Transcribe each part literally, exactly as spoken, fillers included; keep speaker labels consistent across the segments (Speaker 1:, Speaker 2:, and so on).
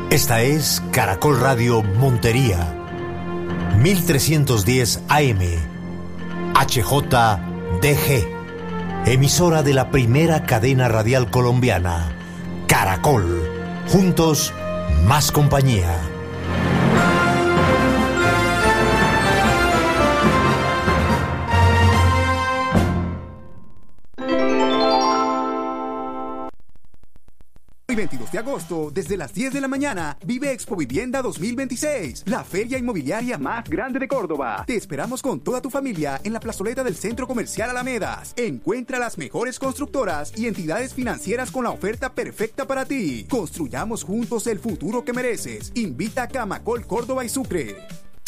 Speaker 1: Esta es Caracol Radio Montería, mil trescientos diez A M, H J D G, emisora de la primera cadena radial colombiana, Caracol. Juntos, más compañía.
Speaker 2: veintidós de agosto, desde las diez de la mañana, vive Expo Vivienda dos mil veintiséis, la feria inmobiliaria más grande de Córdoba. Te esperamos con toda tu familia en la plazoleta del Centro Comercial Alamedas. Encuentra las mejores constructoras y entidades financieras con la oferta perfecta para ti. Construyamos juntos el futuro que mereces. Invita a Camacol, Córdoba y Sucre.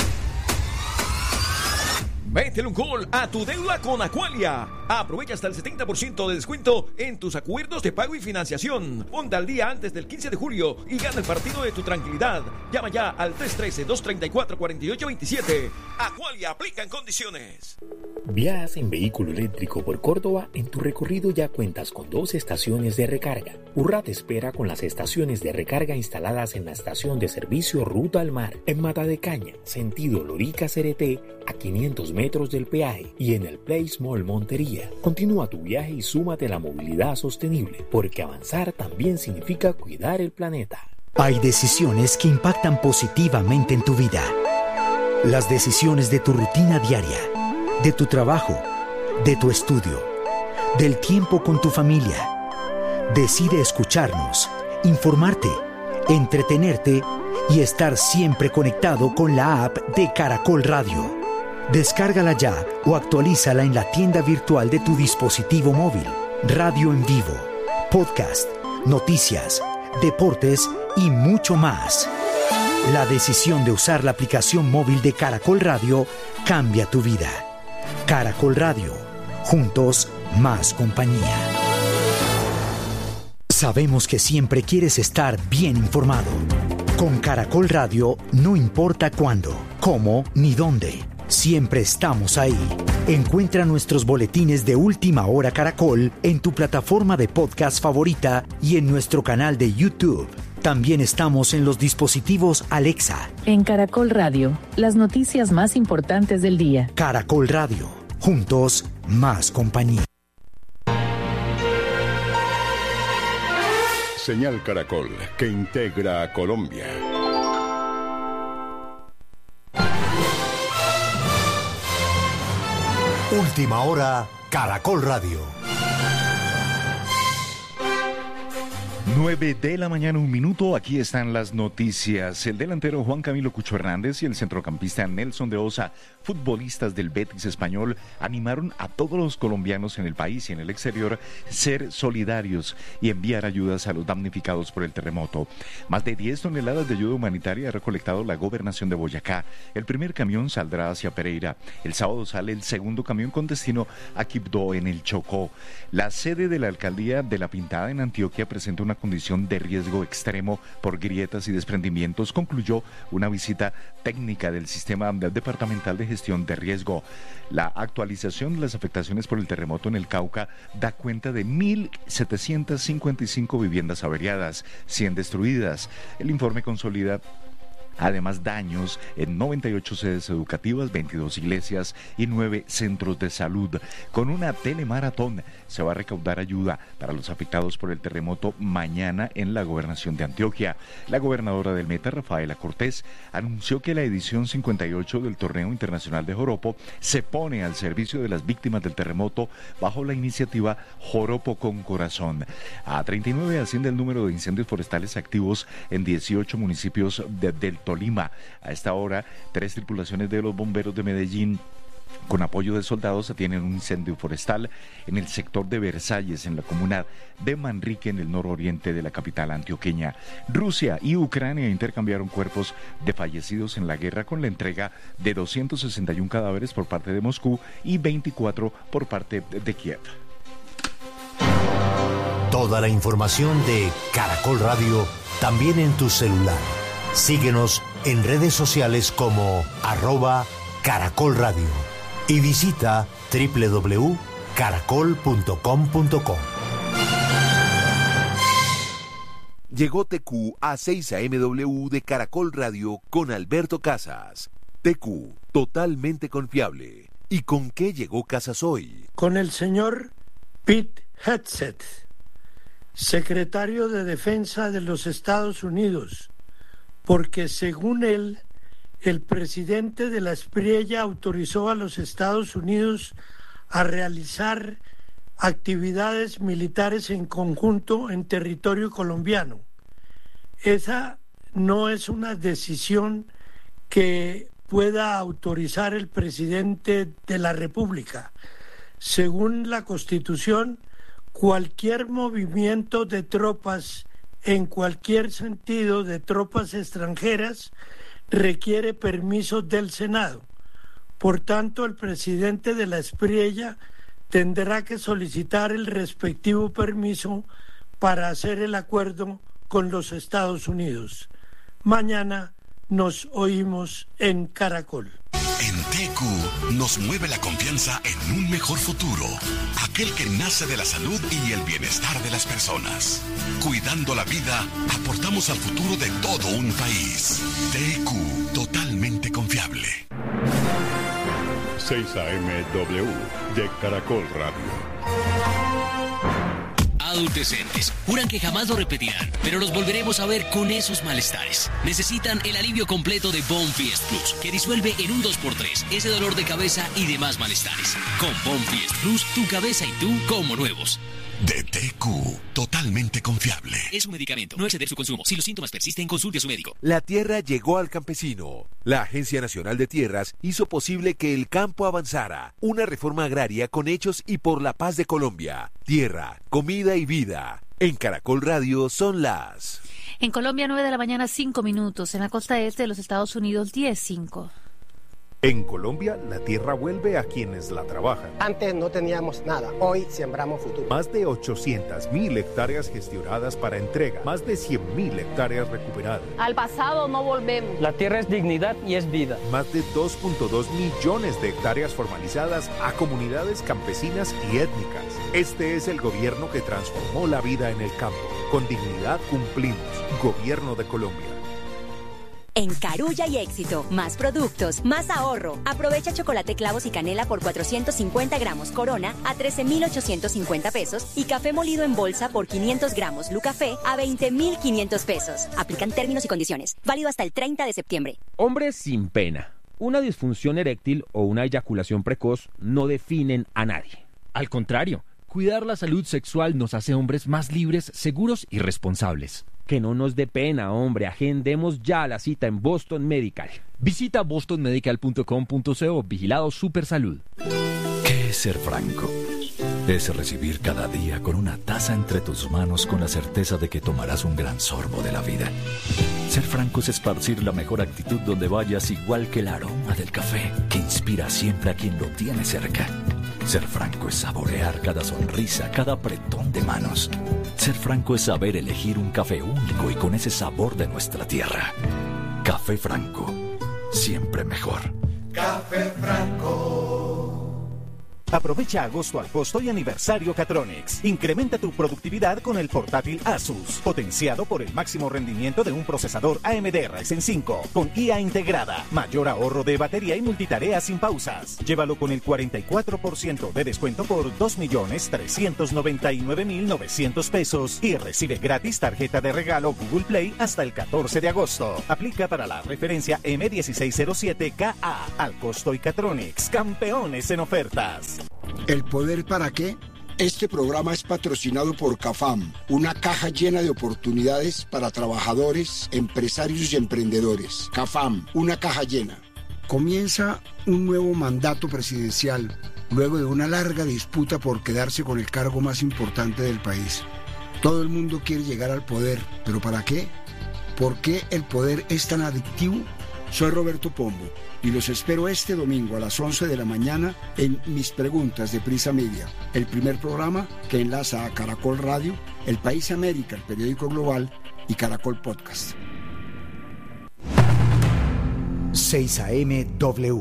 Speaker 3: Métele un gol a tu deuda con Aqualia. Aprovecha hasta el setenta por ciento de descuento en tus acuerdos de pago y financiación. Ponte al día antes del quince de julio y gana el partido de tu tranquilidad. Llama ya al tres uno tres, dos tres cuatro, cuatro ocho dos siete. Aqualia, aplica en condiciones.
Speaker 4: Viajas en vehículo eléctrico por Córdoba. En tu recorrido ya cuentas con dos estaciones de recarga. Urra te espera con las estaciones de recarga instaladas en la estación de servicio Ruta al Mar, en Mata de Caña, sentido Lorica-Cereté, a quinientos metros del peaje, y en el Place Mall Montería. Continúa tu viaje y súmate a la movilidad sostenible, porque avanzar también significa cuidar el planeta.
Speaker 5: Hay decisiones que impactan positivamente en tu vida. Las decisiones de tu rutina diaria, de tu trabajo, de tu estudio, del tiempo con tu familia. Decide escucharnos, informarte, entretenerte y estar siempre conectado con la app de Caracol Radio. Descárgala ya o actualízala en la tienda virtual de tu dispositivo móvil. Radio en vivo, podcast, noticias, deportes y mucho más. La decisión de usar la aplicación móvil de Caracol Radio cambia tu vida. Caracol Radio. Juntos, más compañía. Sabemos que siempre quieres estar bien informado. Con Caracol Radio no importa cuándo, cómo ni dónde. Siempre estamos ahí. Encuentra nuestros boletines de Última Hora Caracol en tu plataforma de podcast favorita y en nuestro canal de YouTube. También estamos en los dispositivos Alexa.
Speaker 6: En Caracol Radio, las noticias más importantes del día.
Speaker 5: Caracol Radio. Juntos, más compañía.
Speaker 7: Señal Caracol, que integra a Colombia.
Speaker 1: Última Hora, Caracol Radio.
Speaker 8: nueve de la mañana, un minuto. Aquí están las noticias. El delantero Juan Camilo Cucho Hernández y el centrocampista Nelson de Osa, futbolistas del Betis español, animaron a todos los colombianos en el país y en el exterior ser solidarios y enviar ayudas a los damnificados por el terremoto. Más de diez toneladas de ayuda humanitaria ha recolectado la gobernación de Boyacá. El primer camión saldrá hacia Pereira. El sábado sale el segundo camión con destino a Quibdó, en el Chocó. La sede de la alcaldía de La Pintada en Antioquia presenta una condición de riesgo extremo por grietas y desprendimientos. Concluyó una visita técnica del Sistema Departamental de Gestión de Riesgo. La actualización de las afectaciones por el terremoto en el Cauca da cuenta de mil setecientas cincuenta y cinco viviendas averiadas, cien destruidas. El informe consolida además daños en noventa y ocho sedes educativas, veintidós iglesias y nueve centros de salud. Con una telemaratón se va a recaudar ayuda para los afectados por el terremoto mañana en la gobernación de Antioquia. La gobernadora del Meta, Rafaela Cortés, anunció que la edición cincuenta y ocho del Torneo Internacional de Joropo se pone al servicio de las víctimas del terremoto bajo la iniciativa Joropo con Corazón. A treinta y nueve asciende el número de incendios forestales activos en dieciocho municipios de, del Tolima. A esta hora, tres tripulaciones de los bomberos de Medellín, con apoyo de soldados, atienden un incendio forestal en el sector de Versalles, en la comuna de Manrique, en el nororiente de la capital antioqueña. Rusia y Ucrania intercambiaron cuerpos de fallecidos en la guerra, con la entrega de doscientos sesenta y uno cadáveres por parte de Moscú y veinticuatro por parte de Kiev.
Speaker 1: Toda la información de Caracol Radio también en tu celular. Síguenos en redes sociales como arroba Caracol Radio y visita doble u doble u doble u punto caracol punto com punto co.
Speaker 9: Llegó T Q a seis A M W de Caracol Radio con Alberto Casas. T Q, totalmente confiable. ¿Y con qué llegó Casas hoy?
Speaker 10: Con el señor Pete Hegseth, secretario de Defensa de los Estados Unidos, porque según él, el presidente de la Espriella autorizó a los Estados Unidos a realizar actividades militares en conjunto en territorio colombiano. Esa no es una decisión que pueda autorizar el presidente de la República. Según la Constitución, cualquier movimiento de tropas en cualquier sentido de tropas extranjeras requiere permiso del Senado. Por tanto, el presidente de la Espriella tendrá que solicitar el respectivo permiso para hacer el acuerdo con los Estados Unidos. Mañana nos oímos en Caracol.
Speaker 11: En T Q nos mueve la confianza en un mejor futuro, aquel que nace de la salud y el bienestar de las personas. Cuidando la vida, aportamos al futuro de todo un país. T Q, totalmente confiable.
Speaker 7: seis A M W de Caracol Radio.
Speaker 12: Adultecentes juran que jamás lo repetirán, pero los volveremos a ver con esos malestares. Necesitan el alivio completo de Bonfiest Plus, que disuelve en un dos por tres ese dolor de cabeza y demás malestares. Con Bonfiest Plus, tu cabeza y tú como nuevos.
Speaker 11: De T Q, totalmente confiable.
Speaker 12: Es un medicamento, no exceder su consumo. Si los síntomas persisten, consulte a su médico.
Speaker 9: La tierra llegó al campesino. La Agencia Nacional de Tierras hizo posible que el campo avanzara. Una reforma agraria con hechos y por la paz de Colombia. Tierra, comida y vida. En Caracol Radio son las...
Speaker 13: En Colombia, nueve de la mañana, cinco minutos. En la costa este de los Estados Unidos, diez, cinco.
Speaker 14: En Colombia, la tierra vuelve a quienes la trabajan.
Speaker 15: Antes no teníamos nada, hoy sembramos futuro.
Speaker 14: Más de ochocientas mil hectáreas gestionadas para entrega, más de cien mil hectáreas recuperadas.
Speaker 16: Al pasado no volvemos.
Speaker 17: La tierra es dignidad y es vida.
Speaker 14: Más de dos punto dos millones de hectáreas formalizadas a comunidades campesinas y étnicas. Este es el gobierno que transformó la vida en el campo. Con dignidad cumplimos. Gobierno de Colombia.
Speaker 18: En Carulla y Éxito, más productos, más ahorro. Aprovecha chocolate clavos y canela por cuatrocientos cincuenta gramos Corona a trece mil ochocientos cincuenta pesos y café molido en bolsa por quinientos gramos Lucafé a veinte mil quinientos pesos. Aplican términos y condiciones. Válido hasta el treinta de septiembre.
Speaker 19: Hombres sin pena. Una disfunción eréctil o una eyaculación precoz no definen a nadie.
Speaker 20: Al contrario, cuidar la salud sexual nos hace hombres más libres, seguros y responsables.
Speaker 19: Que no nos dé pena, hombre. Agendemos ya la cita en Boston Medical.
Speaker 20: Visita boston medical punto com punto co. Vigilado Supersalud.
Speaker 21: ¿Qué es ser franco? Es recibir cada día con una taza entre tus manos con la certeza de que tomarás un gran sorbo de la vida. Ser franco es esparcir la mejor actitud donde vayas, igual que el aroma del café que inspira siempre a quien lo tiene cerca. Ser franco es saborear cada sonrisa, cada apretón de manos. Ser franco es saber elegir un café único y con ese sabor de nuestra tierra. Café Franco, siempre mejor.
Speaker 22: Café Franco.
Speaker 23: Aprovecha agosto al costo y aniversario Catronics. Incrementa tu productividad con el portátil Asus, potenciado por el máximo rendimiento de un procesador A M D Ryzen cinco, con I A integrada, mayor ahorro de batería y multitarea sin pausas. Llévalo con el cuarenta y cuatro por ciento de descuento por dos millones trescientos noventa y nueve mil novecientos pesos y recibe gratis tarjeta de regalo Google Play hasta el catorce de agosto. Aplica para la referencia M dieciséis cero siete K A. Al costo y Catronics, campeones en ofertas.
Speaker 24: ¿El poder para qué? Este programa es patrocinado por CAFAM, una caja llena de oportunidades para trabajadores, empresarios y emprendedores. CAFAM, una caja llena. Comienza un nuevo mandato presidencial, luego de una larga disputa por quedarse con el cargo más importante del país. Todo el mundo quiere llegar al poder, ¿pero para qué? ¿Por qué el poder es tan adictivo? Soy Roberto Pombo y los espero este domingo a las once de la mañana en Mis Preguntas de Prisa Media, el primer programa que enlaza a Caracol Radio, El País América, el periódico global, y Caracol Podcast.
Speaker 5: seis A M W.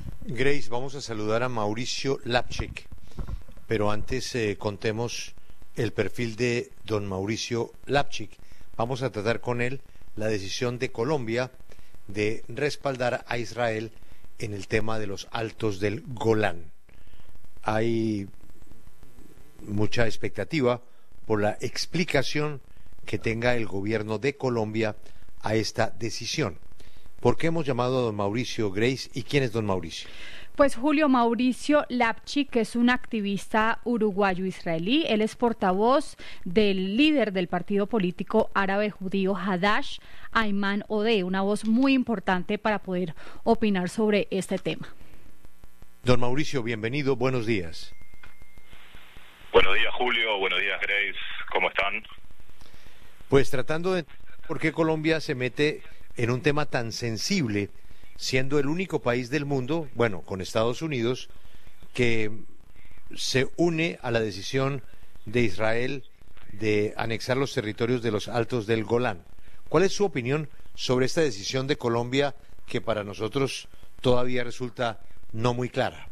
Speaker 25: Grace, vamos a saludar a Mauricio Lapchik, pero antes eh, contemos
Speaker 2: el perfil de don Mauricio Lapchik. Vamos a tratar con él la decisión de Colombia de respaldar a Israel en el tema de los altos del Golán. Hay mucha expectativa por la explicación que tenga el gobierno de Colombia a esta decisión. ¿Por qué hemos llamado a don Mauricio Grace y quién es don Mauricio?
Speaker 3: Pues Julio Mauricio Lapchik, que es un activista uruguayo-israelí, él es portavoz del líder del partido político árabe judío Hadash, Ayman Odeh, una voz muy importante para poder opinar sobre este tema.
Speaker 2: Don Mauricio, bienvenido, buenos días.
Speaker 4: Buenos días, Julio, buenos días, Grace, ¿cómo están?
Speaker 2: Pues tratando de por qué Colombia se mete en un tema tan sensible, siendo el único país del mundo, bueno, con Estados Unidos, que se une a la decisión de Israel de anexar los territorios de los Altos del Golán. ¿Cuál es su opinión sobre esta decisión de Colombia que para nosotros todavía resulta no muy clara?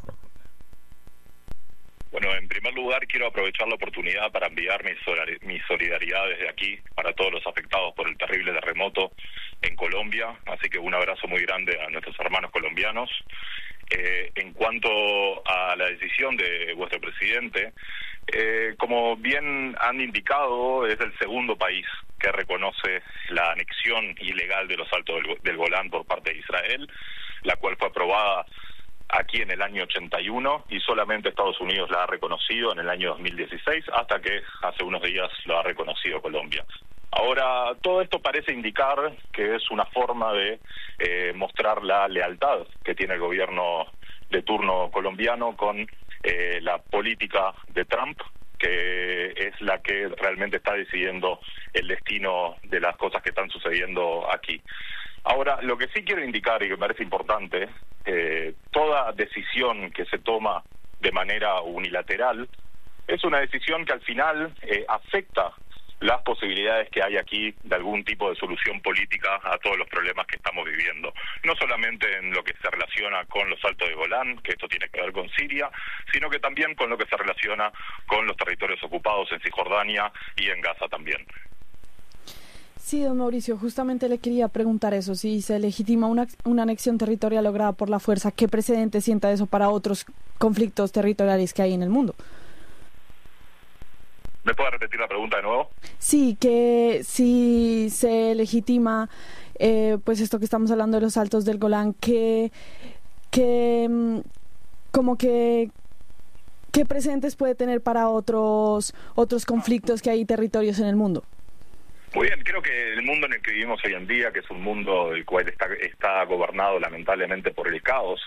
Speaker 4: Bueno, en primer lugar quiero aprovechar la oportunidad para enviar mi solidaridad desde aquí para todos los afectados por el terrible terremoto en Colombia, así que un abrazo muy grande a nuestros hermanos colombianos. Eh, en cuanto a la decisión de vuestro presidente, eh, como bien han indicado, es el segundo país que reconoce la anexión ilegal de los Altos del, del Golán por parte de Israel, la cual fue aprobada aquí en el año ochenta y uno y solamente Estados Unidos la ha reconocido en el año dos mil dieciséis, hasta que hace unos días lo ha reconocido Colombia. Ahora, todo esto parece indicar que es una forma de eh, mostrar la lealtad que tiene el gobierno de turno colombiano con eh, la política de Trump, que es la que realmente está decidiendo el destino de las cosas que están sucediendo aquí. Ahora, lo que sí quiero indicar y que me parece importante, eh, toda decisión que se toma de manera unilateral es una decisión que al final eh, afecta las posibilidades que hay aquí de algún tipo de solución política a todos los problemas que estamos viviendo. No solamente en lo que se relaciona con los Altos de Golán, que esto tiene que ver con Siria, sino que también con lo que se relaciona con los territorios ocupados en Cisjordania y en Gaza también.
Speaker 6: Sí, don Mauricio, justamente le quería preguntar eso, si se legitima una, una anexión territorial lograda por la fuerza, ¿qué precedente sienta eso para otros conflictos territoriales que hay en el mundo?
Speaker 4: ¿Me puede repetir la pregunta de nuevo?
Speaker 6: Sí, que si se legitima, eh, pues esto que estamos hablando de los Altos del Golán, que, que como que, ¿qué precedentes puede tener para otros, otros conflictos que hay territorios en el mundo?
Speaker 4: Muy bien, creo que el mundo en el que vivimos hoy en día, que es un mundo el cual está, está gobernado lamentablemente por el caos,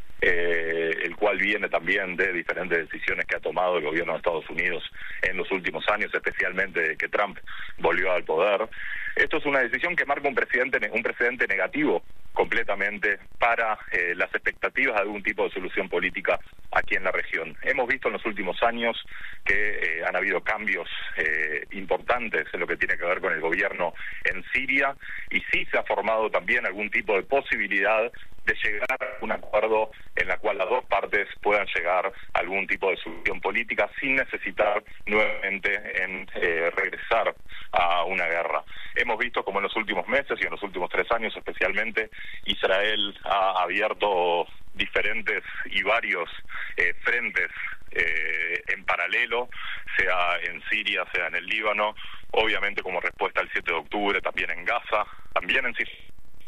Speaker 4: eh, el cual viene también de diferentes decisiones que ha tomado el gobierno de Estados Unidos en los últimos años, especialmente de que Trump volvió al poder. Esto es una decisión que marca un precedente, un precedente negativo completamente para eh, las expectativas de algún tipo de solución política aquí en la región. Hemos visto en los últimos años que eh, han habido cambios eh, importantes en lo que tiene que ver con el gobierno en Siria, y sí se ha formado también algún tipo de posibilidad de llegar a un acuerdo en la cual las dos partes puedan llegar a algún tipo de solución política sin necesitar nuevamente en eh, regresar a una guerra. Hemos visto como en los últimos meses y en los últimos tres años especialmente, Israel ha abierto diferentes y varios eh, frentes eh, en paralelo, sea en Siria, sea en el Líbano, obviamente como respuesta al siete de octubre, también en Gaza, también en Siria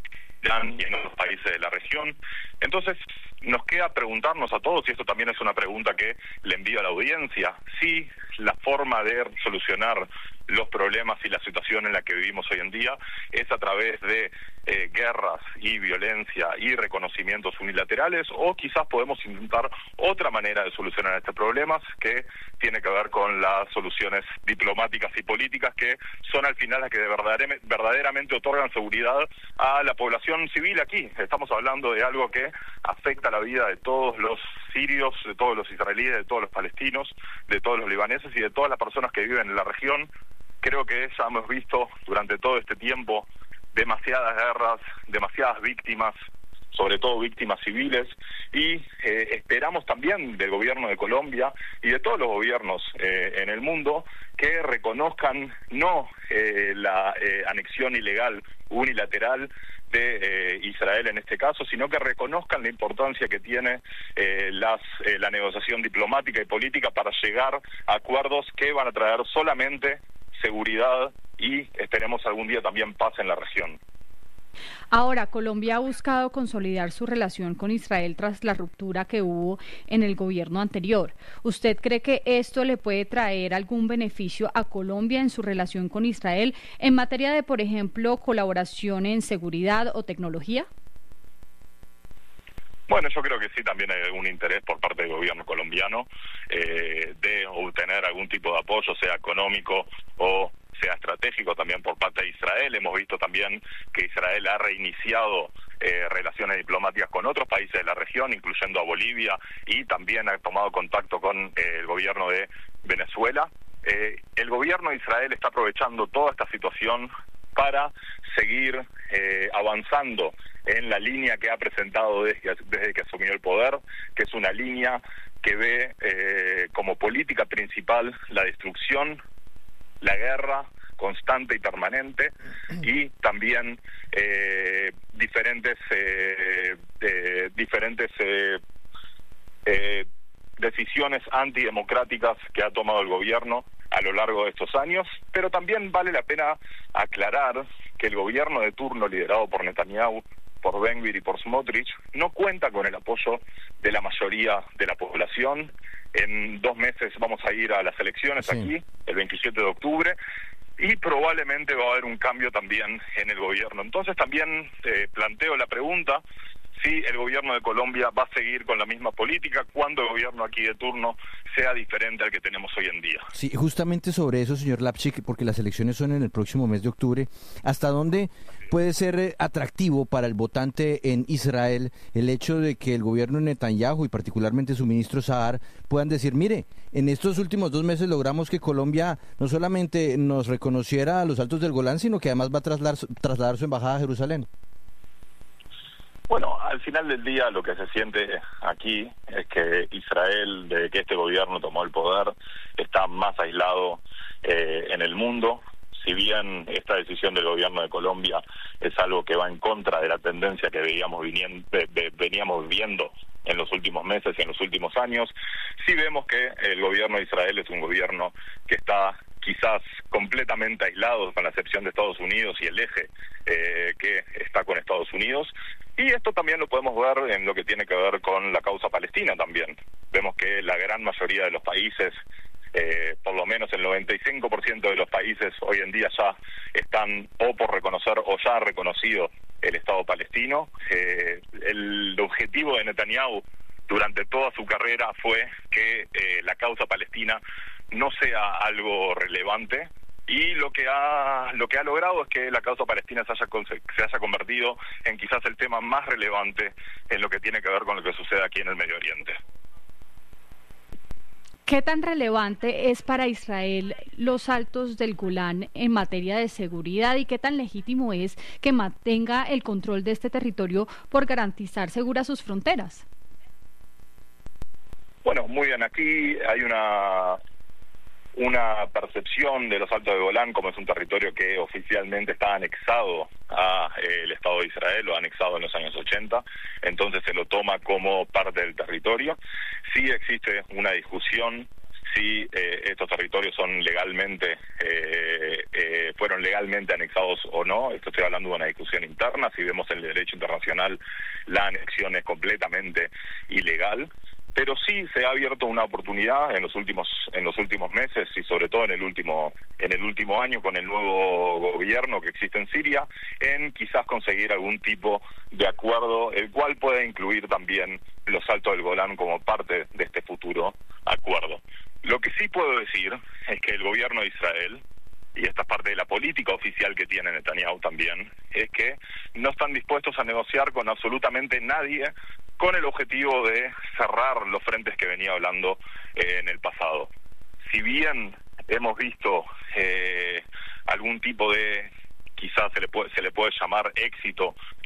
Speaker 4: y en otros países de la región. Entonces nos queda preguntarnos a todos, y esto también es una pregunta que le envío a la audiencia, si la forma de solucionar los problemas y la situación en la que vivimos hoy en día es a través de eh, guerras y violencia y reconocimientos unilaterales, o quizás podemos intentar otra manera de solucionar estos problemas que tiene que ver con las soluciones diplomáticas y políticas, que son al final las que de verdader- verdaderamente otorgan seguridad a la población civil aquí. Estamos hablando de algo que afecta la vida de todos los sirios, de todos los israelíes, de todos los palestinos, de todos los libaneses y de todas las personas que viven en la región. Creo que ya hemos visto durante todo este tiempo demasiadas guerras, demasiadas víctimas, sobre todo víctimas civiles, y eh, esperamos también del gobierno de Colombia y de todos los gobiernos eh, en el mundo que reconozcan no eh, la eh, anexión ilegal unilateral de eh, Israel en este caso, sino que reconozcan la importancia que tiene eh, las, eh, la negociación diplomática y política para llegar a acuerdos que van a traer solamente seguridad y esperemos algún día también paz en la región.
Speaker 3: Ahora, Colombia ha buscado consolidar su relación con Israel tras la ruptura que hubo en el gobierno anterior. ¿Usted cree que esto le puede traer algún beneficio a Colombia en su relación con Israel en materia de, por ejemplo, colaboración en seguridad o tecnología?
Speaker 4: Bueno, yo creo que sí, también hay algún interés por parte del gobierno colombiano eh, de obtener algún tipo de apoyo, sea económico o sea estratégico también por parte de Israel. Hemos visto también que Israel ha reiniciado eh, relaciones diplomáticas con otros países de la región, incluyendo a Bolivia, y también ha tomado contacto con eh, el gobierno de Venezuela. Eh, el gobierno de Israel está aprovechando toda esta situación para seguir eh, avanzando en la línea que ha presentado desde, desde que asumió el poder, que es una línea que ve eh, como política principal la destrucción, la guerra constante y permanente, y también eh, diferentes eh, eh, diferentes eh, eh, decisiones antidemocráticas que ha tomado el gobierno a lo largo de estos años, pero también vale la pena aclarar que el gobierno de turno liderado por Netanyahu, por Ben Gvir y por Smotrich no cuenta con el apoyo de la mayoría de la población. En dos meses vamos a ir a las elecciones sí. aquí, el veintisiete de octubre, y probablemente va a haber un cambio también en el gobierno. Entonces también eh, planteo la pregunta si el gobierno de Colombia va a seguir con la misma política cuando el gobierno aquí de turno sea diferente al que tenemos hoy en día.
Speaker 1: Sí, justamente sobre eso, señor Lapchik, porque las elecciones son en el próximo mes de octubre, ¿hasta dónde puede ser atractivo para el votante en Israel el hecho de que el gobierno de Netanyahu y particularmente su ministro Sahar puedan decir, mire, en estos últimos dos meses logramos que Colombia no solamente nos reconociera a los Altos del Golán, sino que además va a trasladar, trasladar su embajada a Jerusalén?
Speaker 4: Bueno, al final del día lo que se siente aquí es que Israel, desde que este gobierno tomó el poder, está más aislado eh, en el mundo. Si bien esta decisión del gobierno de Colombia es algo que va en contra de la tendencia que veíamos viniendo, de, de, veníamos viendo en los últimos meses y en los últimos años, sí vemos que el gobierno de Israel es un gobierno que está quizás completamente aislado, con la excepción de Estados Unidos y el eje eh, que está con Estados Unidos. Y esto también lo podemos ver en lo que tiene que ver con la causa palestina también. Vemos que la gran mayoría de los países, eh, por lo menos el noventa y cinco por ciento de los países hoy en día ya están o por reconocer o ya han reconocido el Estado palestino. Eh, el objetivo de Netanyahu durante toda su carrera fue que eh, la causa palestina no sea algo relevante, y lo que ha lo que ha logrado es que la causa palestina se haya se haya convertido en quizás el tema más relevante en lo que tiene que ver con lo que sucede aquí en el Medio Oriente.
Speaker 3: ¿Qué tan relevante es para Israel los Altos del Golán en materia de seguridad y qué tan legítimo es que mantenga el control de este territorio por garantizar seguras sus fronteras?
Speaker 4: Bueno, muy bien, aquí hay una una percepción de los Altos de Golán como es un territorio que oficialmente está anexado a eh, el Estado de Israel, lo ha anexado en los años ochenta, entonces se lo toma como parte del territorio. Sí existe una discusión si eh, estos territorios son legalmente eh, eh, fueron legalmente anexados o no. Esto estoy hablando de una discusión interna. Si vemos el derecho internacional, la anexión es completamente ilegal. Pero sí se ha abierto una oportunidad en los últimos en los últimos meses y sobre todo en el último en el último año con el nuevo gobierno que existe en Siria, en quizás conseguir algún tipo de acuerdo, el cual pueda incluir también los Altos del Golán como parte de este futuro acuerdo. Lo que sí puedo decir es que el gobierno de Israel, y esta es parte de la política oficial que tiene Netanyahu también, es que no están dispuestos a negociar con absolutamente nadie con el objetivo de cerrar los frentes que venía hablando eh, en el pasado. Si bien hemos visto eh, algún tipo de, quizás se le puede, se le puede llamar éxito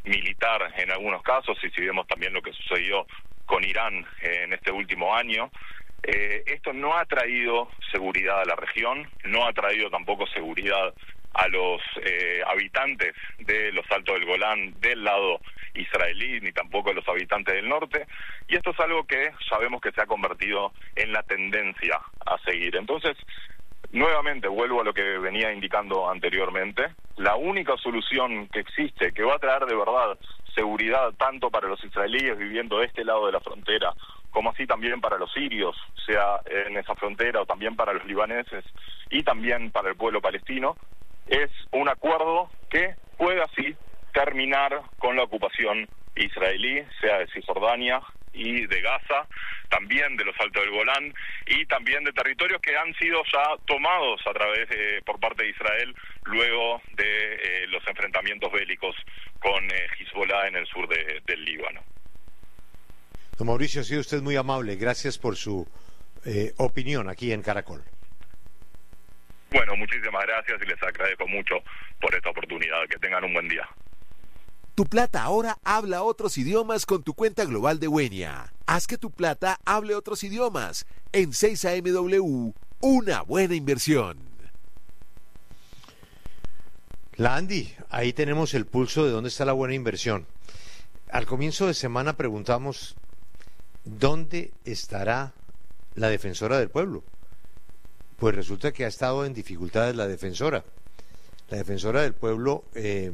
Speaker 4: militar en algunos casos, y si vemos también lo que sucedió con Irán eh, en este último año, eh, esto no ha traído seguridad a la región, no ha traído tampoco seguridad a los eh, habitantes de los Altos del Golán del lado israelí, ni tampoco a los habitantes del norte, y esto es algo que sabemos que se ha convertido en la tendencia a seguir. Entonces, nuevamente vuelvo a lo que venía indicando anteriormente, la única solución que existe, que va a traer de verdad seguridad tanto para los israelíes viviendo de este lado de la frontera, como así también para los sirios, sea en esa frontera, o también para los libaneses, y también para el pueblo palestino, es un acuerdo que pueda así terminar con la ocupación israelí, sea de Cisjordania y de Gaza, también de los Altos del Golán, y también de territorios que han sido ya tomados a través eh, por parte de Israel luego de eh, los enfrentamientos bélicos con eh, Hezbollah en el sur de, del Líbano.
Speaker 2: Don Mauricio, ha sido usted muy amable, gracias por su eh, opinión aquí en Caracol.
Speaker 4: Bueno, muchísimas gracias y les agradezco mucho por esta oportunidad. Que tengan un buen día.
Speaker 9: Tu Plata ahora habla otros idiomas con tu cuenta global de Wenia. Haz que tu Plata hable otros idiomas. En seis A M W, una buena inversión.
Speaker 2: La Andy, ahí tenemos el pulso de dónde está la buena inversión. Al comienzo de semana preguntamos ¿dónde estará la defensora del pueblo? Pues resulta que ha estado en dificultades la defensora. La defensora del pueblo eh,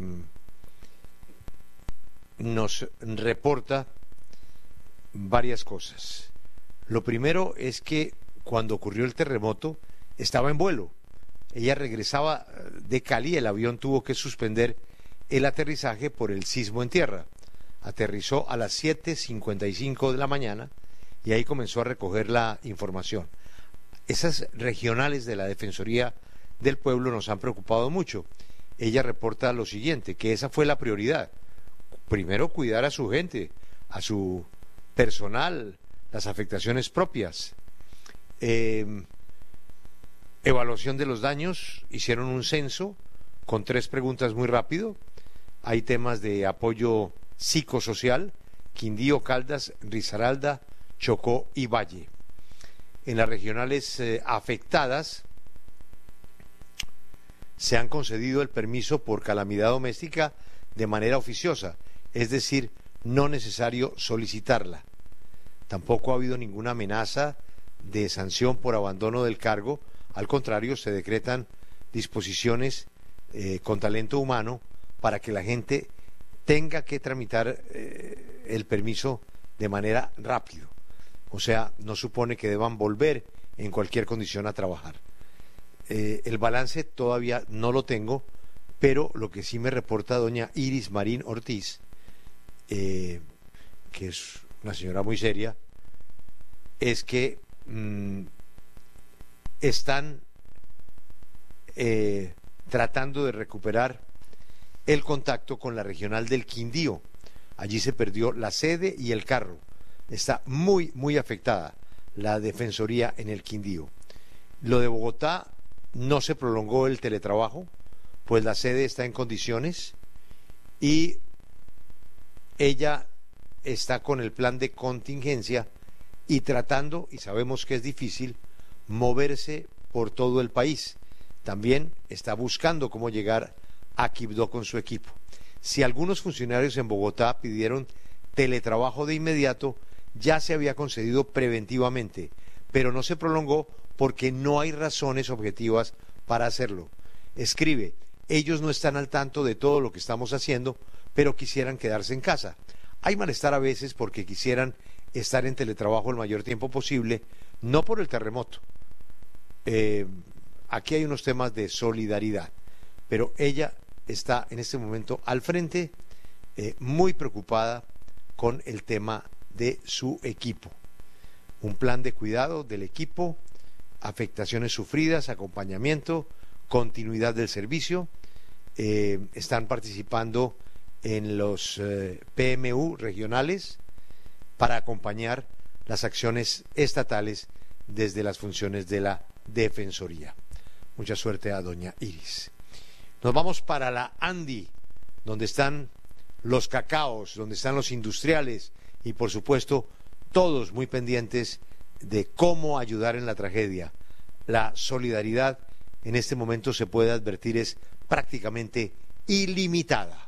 Speaker 2: nos reporta varias cosas. Lo primero es que cuando ocurrió el terremoto estaba en vuelo. Ella regresaba de Cali, el avión tuvo que suspender el aterrizaje por el sismo en tierra. Aterrizó a las siete cincuenta y cinco de la mañana y ahí comenzó a recoger la información. Esas regionales de la Defensoría del Pueblo nos han preocupado mucho. Ella reporta lo siguiente, que esa fue la prioridad. Primero, cuidar a su gente, a su personal, las afectaciones propias. Eh, evaluación de los daños, hicieron un censo con tres preguntas muy rápido. Hay temas de apoyo psicosocial, Quindío, Caldas, Risaralda, Chocó y Valle. En las regionales eh, afectadas se han concedido el permiso por calamidad doméstica de manera oficiosa, es decir, no necesario solicitarla. Tampoco ha habido ninguna amenaza de sanción por abandono del cargo, al contrario, se decretan disposiciones eh, con talento humano para que la gente tenga que tramitar eh, el permiso de manera rápida. O sea, no supone que deban volver en cualquier condición a trabajar. Eh, el balance todavía no lo tengo, pero lo que sí me reporta doña Iris Marín Ortiz, eh, que es una señora muy seria, es que mmm, están eh, tratando de recuperar el contacto con la regional del Quindío. Allí se perdió la sede y el carro. Está muy, muy afectada la defensoría en el Quindío. Lo de Bogotá, no se prolongó el teletrabajo, pues la sede está en condiciones y ella está con el plan de contingencia y tratando, y sabemos que es difícil, moverse por todo el país. También está buscando cómo llegar a Quibdó con su equipo. Si algunos funcionarios en Bogotá pidieron teletrabajo de inmediato, ya se había concedido preventivamente, pero no se prolongó porque no hay razones objetivas para hacerlo. Escribe, ellos no están al tanto de todo lo que estamos haciendo, pero quisieran quedarse en casa. Hay malestar a veces porque quisieran estar en teletrabajo el mayor tiempo posible, no por el terremoto. Eh, aquí hay unos temas de solidaridad, pero ella está en este momento al frente, eh, muy preocupada con el tema de su equipo. Un plan de cuidado del equipo, afectaciones sufridas, acompañamiento, continuidad del servicio. Eh, están participando en los eh, P M U regionales para acompañar las acciones estatales desde las funciones de la Defensoría. Mucha suerte a doña Iris. Nos vamos para la Andy, donde están los cacaos, donde están los industriales y por supuesto todos muy pendientes de cómo ayudar en la tragedia. La solidaridad en este momento se puede advertir es prácticamente ilimitada.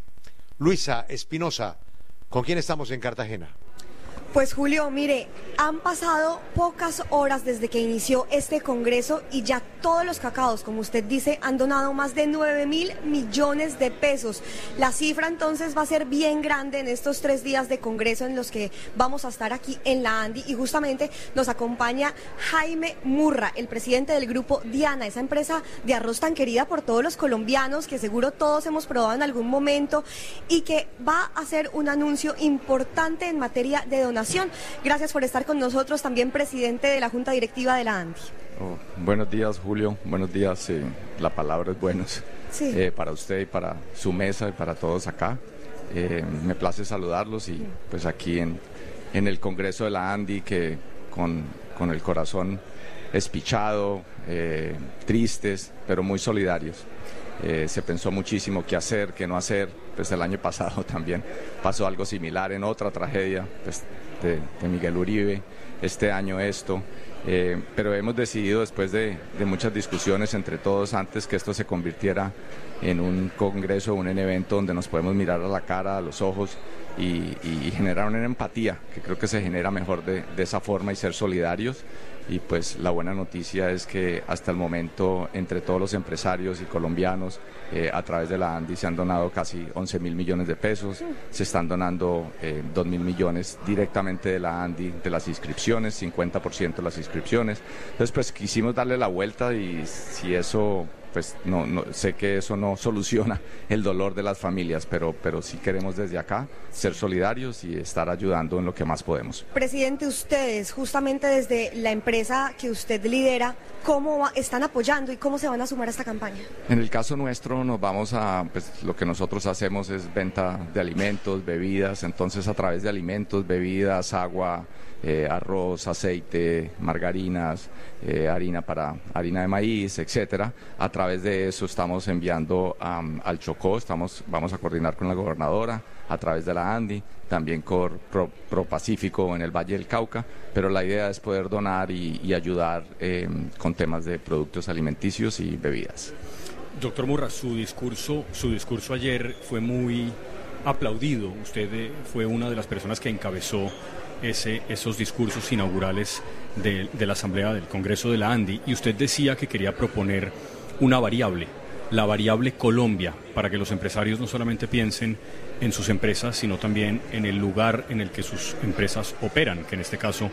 Speaker 2: Luisa Espinosa, ¿con quién estamos en Cartagena?
Speaker 7: Pues Julio, mire, han pasado pocas horas desde que inició este congreso y ya todos los cacaos, como usted dice, han donado más de nueve mil millones de pesos. La cifra entonces va a ser bien grande en estos tres días de congreso en los que vamos a estar aquí en la ANDI, y justamente nos acompaña Jaime Murra, el presidente del grupo Diana, esa empresa de arroz tan querida por todos los colombianos, que seguro todos hemos probado en algún momento, y que va a hacer un anuncio importante en materia de donación. Gracias por estar con nosotros, también presidente de la Junta Directiva de la ANDI.
Speaker 8: Oh, buenos días, Julio. Buenos días. Eh, la palabra es buenos. Sí. Eh, para usted y para su mesa y para todos acá. Eh, me place saludarlos y pues aquí en, en el Congreso de la ANDI, que con, con el corazón espichado, eh, tristes, pero muy solidarios. Eh, se pensó muchísimo qué hacer, qué no hacer. Pues el año pasado también pasó algo similar en otra tragedia pues, de, de Miguel Uribe, este año esto, eh, pero hemos decidido después de, de muchas discusiones entre todos antes que esto se convirtiera en un congreso, un evento donde nos podemos mirar a la cara, a los ojos y, y generar una empatía, que creo que se genera mejor de, de esa forma, y ser solidarios. Y pues la buena noticia es que hasta el momento entre todos los empresarios y colombianos eh, a través de la ANDI se han donado casi once mil millones de pesos, se están donando eh, dos mil millones directamente de la ANDI, de las inscripciones, cincuenta por ciento de las inscripciones. Entonces pues quisimos darle la vuelta, y si eso, pues no, no sé que eso no soluciona el dolor de las familias, pero, pero sí queremos desde acá ser solidarios y estar ayudando en lo que más podemos.
Speaker 7: Presidente, ustedes justamente desde la empresa que usted lidera, ¿cómo va, están apoyando y cómo se van a sumar a esta campaña?
Speaker 8: En el caso nuestro nos vamos a, pues lo que nosotros hacemos es venta de alimentos, bebidas, entonces a través de alimentos, bebidas, agua, Eh, arroz, aceite, margarinas, eh, harina para harina de maíz, etcétera. A través de eso estamos enviando um, al Chocó, estamos, vamos a coordinar con la gobernadora a través de la ANDI, también con Pro, Pro Pacífico en el Valle del Cauca, pero la idea es poder donar y, y ayudar eh, con temas de productos alimenticios y bebidas.
Speaker 10: Doctor Murra, su discurso, su discurso ayer fue muy aplaudido. Usted eh, fue una de las personas que encabezó Ese, esos discursos inaugurales de, de la Asamblea del Congreso de la ANDI, y usted decía que quería proponer una variable, la variable Colombia, para que los empresarios no solamente piensen en sus empresas, sino también en el lugar en el que sus empresas operan, que en este caso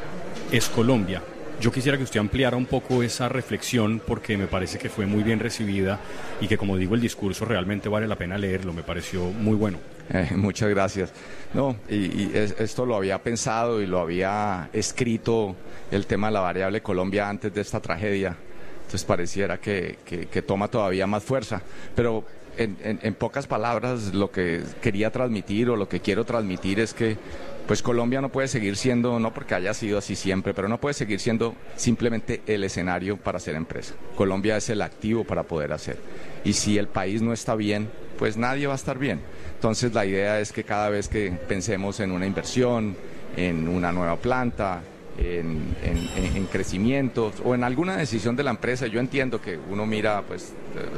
Speaker 10: es Colombia. Yo quisiera que usted ampliara un poco esa reflexión, porque me parece que fue muy bien recibida y que, como digo, el discurso realmente vale la pena leerlo, me pareció muy bueno.
Speaker 8: Eh, muchas gracias. No, y, y es, esto lo había pensado y lo había escrito, el tema de la variable Colombia, antes de esta tragedia. Entonces pareciera que, que, que toma todavía más fuerza. Pero en, en, en pocas palabras, lo que quería transmitir o lo que quiero transmitir es que pues Colombia no puede seguir siendo, no porque haya sido así siempre, pero no puede seguir siendo simplemente el escenario para hacer empresa. Colombia es el activo para poder hacer. Y si el país no está bien, pues nadie va a estar bien. Entonces la idea es que cada vez que pensemos en una inversión, en una nueva planta, en, en, en crecimientos o en alguna decisión de la empresa, yo entiendo que uno mira pues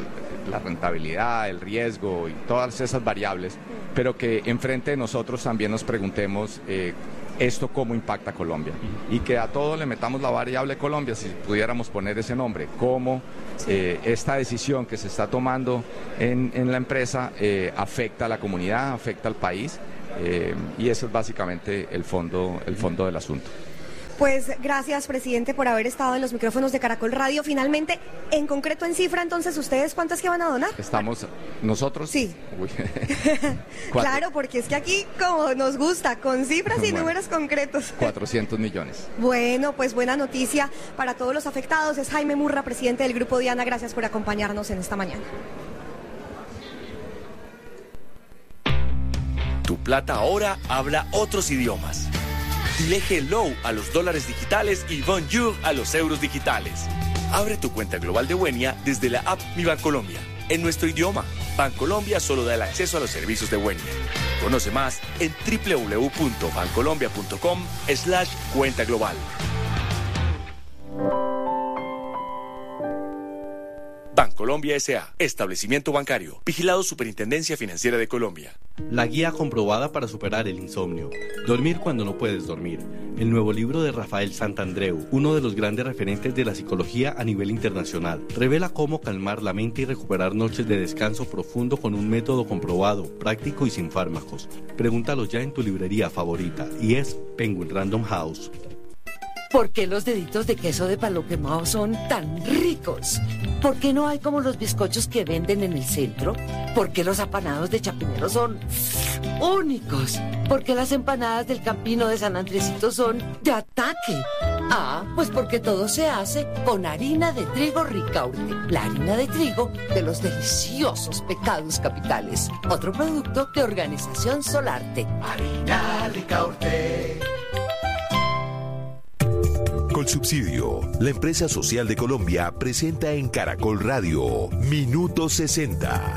Speaker 8: la rentabilidad, el riesgo y todas esas variables, pero que enfrente de nosotros también nos preguntemos eh, esto cómo impacta a Colombia, y que a todo le metamos la variable Colombia, si pudiéramos poner ese nombre, cómo eh, esta decisión que se está tomando en, en la empresa eh, afecta a la comunidad, afecta al país, eh, y eso es básicamente el fondo, el fondo del asunto.
Speaker 7: Pues gracias, presidente, por haber estado en los micrófonos de Caracol Radio. Finalmente, en concreto en cifra, entonces, ¿ustedes cuántas que van a donar?
Speaker 8: Estamos, ¿nosotros?
Speaker 7: Sí.
Speaker 8: Uy.
Speaker 7: Claro, porque es que aquí, como nos gusta, con cifras y
Speaker 8: bueno,
Speaker 7: números concretos.
Speaker 8: cuatrocientos millones.
Speaker 7: Bueno, pues buena noticia para todos los afectados. Es Jaime Murra, presidente del Grupo Diana. Gracias por acompañarnos en esta mañana.
Speaker 11: Tu plata ahora habla otros idiomas. Dile hello a los dólares digitales y bonjour a los euros digitales. Abre tu cuenta global de Wenia desde la app Mi Bancolombia, en nuestro idioma. Bancolombia solo da el acceso a los servicios de Wender. Conoce más en doble u doble u doble u punto bancolombia punto com slash cuenta global. Bancolombia S A, establecimiento bancario, vigilado Superintendencia Financiera de Colombia.
Speaker 12: La guía comprobada para superar el insomnio. Dormir cuando no puedes dormir. El nuevo libro de Rafael Santandreu, uno de los grandes referentes de la psicología a nivel internacional, revela cómo calmar la mente y recuperar noches de descanso profundo con un método comprobado, práctico y sin fármacos. Pregúntalo ya en tu librería favorita y es Penguin Random House.
Speaker 13: ¿Por qué los deditos de queso de palo quemado son tan ricos? ¿Por qué no hay como los bizcochos que venden en el centro? ¿Por qué los apanados de Chapinero son únicos? ¿Por qué las empanadas del Campino de San Andresito son de ataque? Ah, pues porque todo se hace con harina de trigo Ricaurte, la harina de trigo de los deliciosos pecados capitales. Otro producto de Organización Solarte.
Speaker 22: Harina Ricaurte.
Speaker 9: Colsubsidio, la empresa social de Colombia, presenta en Caracol Radio Minuto sesenta.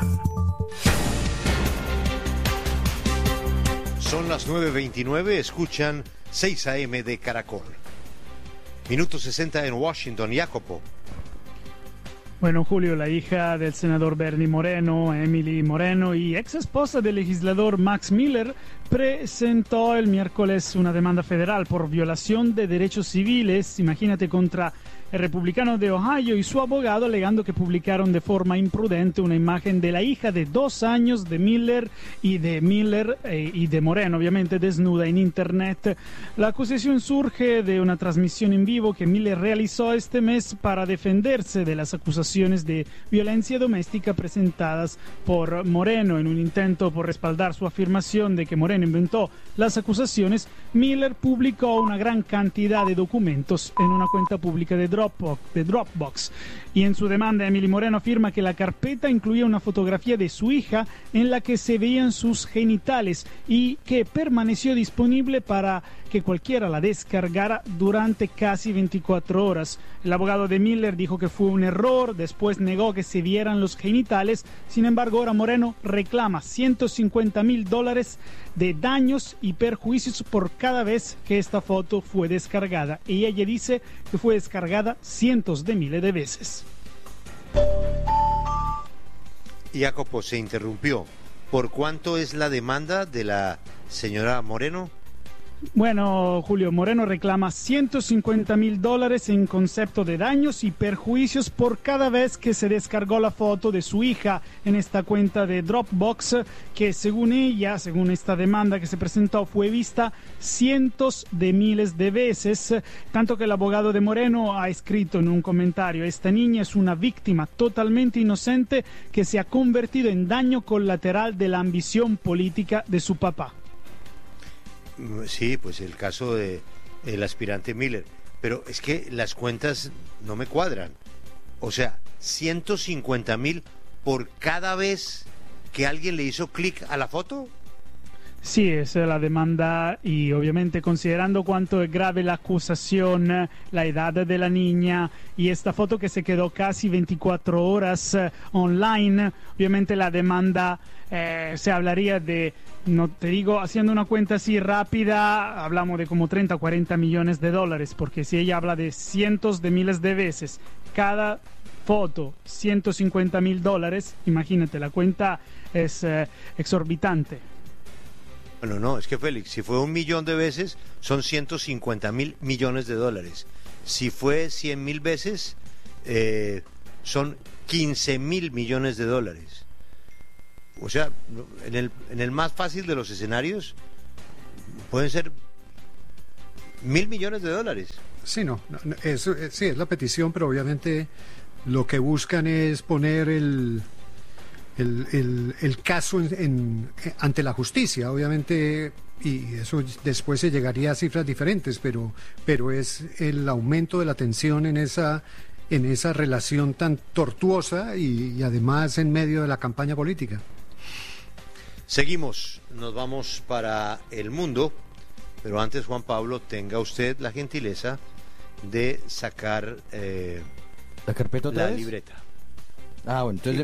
Speaker 2: Son las nueve veintinueve, escuchan seis a eme de Caracol. Minuto sesenta en Washington, Jacopo.
Speaker 15: Bueno, Julio, la hija del senador Bernie Moreno, Emily Moreno, y ex esposa del legislador Max Miller, presentó el miércoles una demanda federal por violación de derechos civiles, imagínate, contra el republicano de Ohio y su abogado, alegando que publicaron de forma imprudente una imagen de la hija de dos años de Miller y de Miller eh, y de Moreno, obviamente desnuda en internet. La acusación surge de una transmisión en vivo que Miller realizó este mes para defenderse de las acusaciones de violencia doméstica presentadas por Moreno. En un intento por respaldar su afirmación de que Moreno inventó las acusaciones, Miller publicó una gran cantidad de documentos en una cuenta pública de Dropbox, de Dropbox. Y en su demanda, Emily Moreno afirma que la carpeta incluía una fotografía de su hija en la que se veían sus genitales y que permaneció disponible para que cualquiera la descargara durante casi veinticuatro horas. El abogado de Miller dijo que fue un error, después negó que se vieran los genitales. Sin embargo, ahora Moreno reclama ciento cincuenta mil dólares de daños y perjuicios por cada vez que esta foto fue descargada. Y ella dice que fue descargada cientos de miles de veces.
Speaker 2: Jacopo, se interrumpió. ¿Por cuánto es la demanda de la señora Moreno?
Speaker 15: Bueno, Julio, Moreno reclama ciento cincuenta mil dólares en concepto de daños y perjuicios por cada vez que se descargó la foto de su hija en esta cuenta de Dropbox, que según ella, según esta demanda que se presentó, fue vista cientos de miles de veces, tanto que el abogado de Moreno ha escrito en un comentario: esta niña es una víctima totalmente inocente que se ha convertido en daño colateral de la ambición política de su papá.
Speaker 2: Sí, pues el caso de el aspirante Miller, pero es que las cuentas no me cuadran. O sea, ciento cincuenta mil por cada vez que alguien le hizo clic a la foto.
Speaker 15: Sí, esa es la demanda, y obviamente considerando cuánto es grave la acusación, la edad de la niña y esta foto que se quedó casi veinticuatro horas uh, online, obviamente la demanda eh, se hablaría de, no te digo, haciendo una cuenta así rápida, hablamos de como treinta o cuarenta millones de dólares, porque si ella habla de cientos de miles de veces, cada foto, ciento cincuenta mil dólares, imagínate, la cuenta es eh, exorbitante.
Speaker 2: Bueno, no, es que Félix, si fue un millón de veces, son ciento cincuenta mil millones de dólares. Si fue cien mil veces, eh, son quince mil millones de dólares. O sea, en el, en el más fácil de los escenarios, pueden ser mil millones de dólares.
Speaker 16: Sí, no, no es, es, sí, es la petición, pero obviamente lo que buscan es poner el... El, el, el caso en, en, ante la justicia, obviamente, y eso después se llegaría a cifras diferentes, pero, pero es el aumento de la tensión en esa, en esa relación tan tortuosa y, y además en medio de la campaña política.
Speaker 2: Seguimos, nos vamos para el mundo, pero antes, Juan Pablo, tenga usted la gentileza de sacar eh,
Speaker 1: la carpeta otra
Speaker 2: la
Speaker 1: vez?
Speaker 2: libreta.
Speaker 1: Ah, bueno, entonces